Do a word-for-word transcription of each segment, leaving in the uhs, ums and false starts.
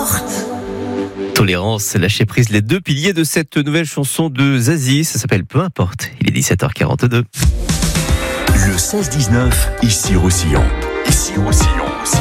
porte. Tolérance, lâcher prise, les deux piliers de cette nouvelle chanson de Zazie. Ça s'appelle Peu importe. Il est dix-sept heures quarante-deux. Le seize dix-neuf, ici Roussillon. Ici Roussillon, Roussillon.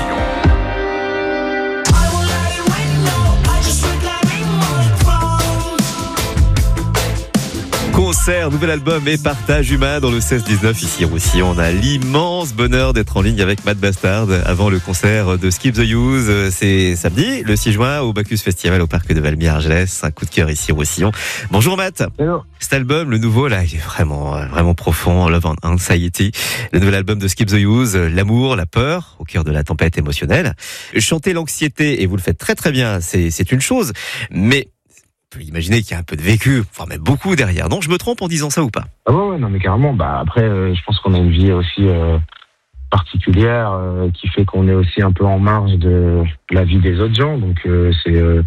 Concert, nouvel album et partage humain dans le seize dix-neuf ici Roussillon. On a l'immense bonheur d'être en ligne avec Matt Bastard avant le concert de Skip the Use. C'est samedi, le six juin, au Bacchus Festival au parc de Valmy-Argelès. Un coup de cœur ici Roussillon. Bonjour Matt. Hello. Cet album, le nouveau, là, il est vraiment, vraiment profond. Love and Anxiety. Le nouvel album de Skip the Use. L'amour, la peur, au cœur de la tempête émotionnelle. Chanter l'anxiété, et vous le faites très très bien, c'est, c'est une chose. Mais on peut imaginer qu'il y a un peu de vécu, enfin même beaucoup derrière. Non, je me trompe en disant ça ou pas? Ah ouais, ouais, non mais carrément. Bah après, euh, je pense qu'on a une vie aussi euh, particulière euh, qui fait qu'on est aussi un peu en marge de la vie des autres gens. Donc euh, c'est euh,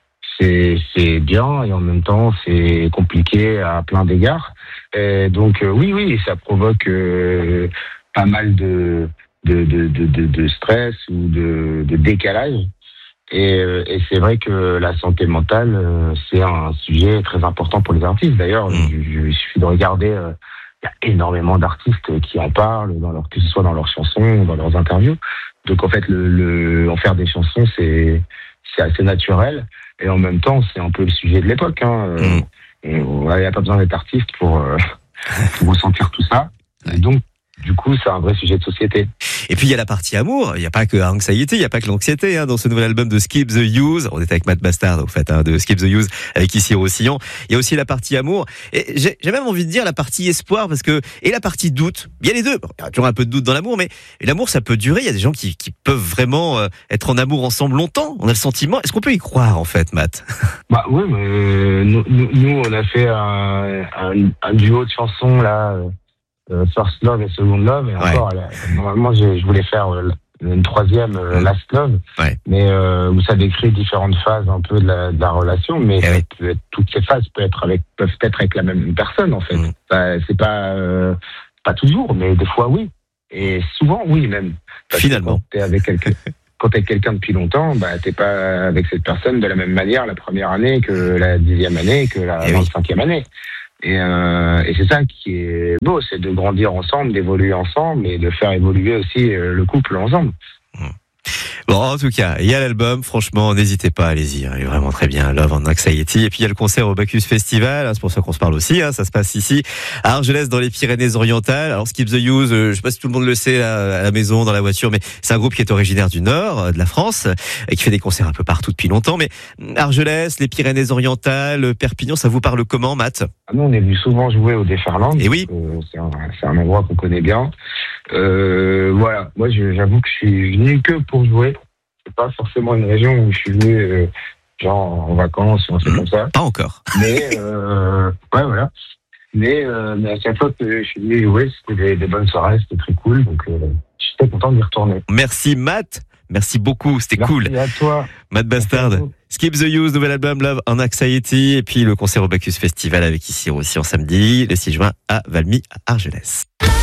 c'est c'est bien et en même temps c'est compliqué à plein d'égards. Et donc euh, oui, oui, ça provoque euh, pas mal de de de de de, de stress ou de, de décalage. Et, et c'est vrai que la santé mentale, euh, c'est un sujet très important pour les artistes. D'ailleurs, mmh. il, il suffit de regarder, euh, il y a énormément d'artistes qui en parlent, dans leur, que ce soit dans leurs chansons, dans leurs interviews. Donc en fait, le, le, en faire des chansons, c'est, c'est assez naturel. Et en même temps, c'est un peu le sujet de l'époque. Hein. Mmh. Et, il n'y a pas besoin d'être artiste pour, euh, pour ressentir tout ça. Et donc, du coup, c'est un vrai sujet de société. Et puis il y a la partie amour, il n'y a pas que anxiety, il n'y a pas que l'anxiété hein, dans ce nouvel album de Skip the Use. On est avec Matt Bastard, en fait, hein, de Skip the Use, avec ici Roussillon. Il y a aussi la partie amour. Et j'ai, j'ai même envie de dire la partie espoir, parce que et la partie doute. Il y a les deux. Bon, il y a toujours un peu de doute dans l'amour, mais l'amour, ça peut durer. Il y a des gens qui, qui peuvent vraiment euh, être en amour ensemble longtemps. On a le sentiment. Est-ce qu'on peut y croire, en fait, Matt? Bah oui, mais euh, nous, nous, on a fait un, un, un duo de chansons là. Euh... Euh, First Love et Second Love et ouais. encore là, normalement je, je voulais faire euh, une troisième euh, Last Love ouais. mais euh, où ça décrit différentes phases un peu de la, de la relation mais ça peut être, toutes ces phases peuvent être avec peuvent être avec la même personne en fait mmh. ça, c'est pas euh, pas toujours mais des fois oui et souvent oui même parce finalement quand t'es avec quelqu'un quand t'es avec quelqu'un depuis longtemps bah t'es pas avec cette personne de la même manière la première année que la dixième année que la vingt-cinquième oui. année. Et, euh, et c'est ça qui est beau, c'est de grandir ensemble, d'évoluer ensemble et de faire évoluer aussi euh, le couple ensemble. Bon, en tout cas, il y a l'album, franchement, n'hésitez pas, allez-y, hein, il est vraiment très bien, Love and Anxiety. Et puis il y a le concert au Bacchus Festival, hein, c'est pour ça qu'on se parle aussi, hein, ça se passe ici, à Argelès, dans les Pyrénées-Orientales. Alors Skip the Use, euh, je sais pas si tout le monde le sait là, à la maison, dans la voiture, mais c'est un groupe qui est originaire du Nord, euh, de la France, et qui fait des concerts un peu partout depuis longtemps. Mais Argelès, les Pyrénées-Orientales, Perpignan, ça vous parle comment, Matt? Ah, nous, on est venu souvent jouer au Déferland. Et oui. Euh, c'est, un, c'est un endroit qu'on connaît bien. Euh, voilà, moi je, j'avoue que je suis venu que pour jouer. C'est pas forcément une région où je suis venu euh, genre en vacances ou un truc mmh, comme ça. Pas encore. Mais euh, ouais voilà. Mais, euh, mais à chaque fois que je suis venu jouer, c'était des, des bonnes soirées, c'était très cool. Donc euh, j'étais content d'y retourner. Merci Matt. Merci beaucoup, c'était Merci cool. Merci à toi. Matt Bastard, Skip the Use, nouvel album Love and Anxiety, et puis le concert au Bacchus Festival avec ici aussi en samedi, le six juin à Valmy, à Argelès.